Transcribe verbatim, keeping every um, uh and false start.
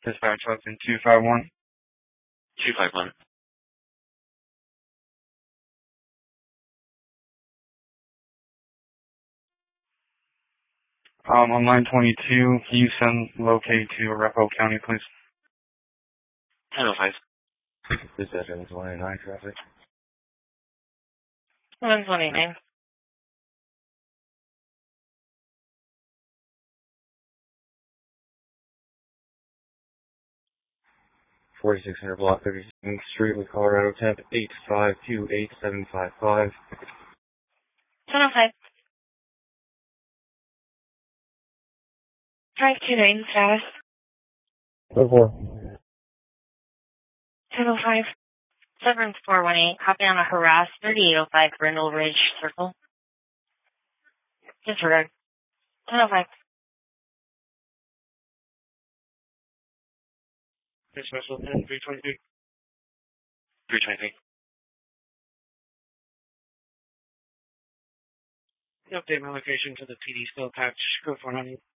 Dispatch Hudson two five one. two five one. Um, on line twenty-two, can you send locate to Arapahoe County, please? ten oh five. Dispatch one twenty-nine traffic. one twenty-nine. forty-six hundred block thirty-second Street with Colorado temp eight five two eight seven five five. ten oh five. five two nine status. Go for. ten oh five. seven four one eight. Copy on a harass thirty-eight oh five Brindle Ridge Circle. Disregard. ten oh five. Dispatch Hudson three twenty-three. three twenty-three. Update my location to the P D still patch. Go for honey.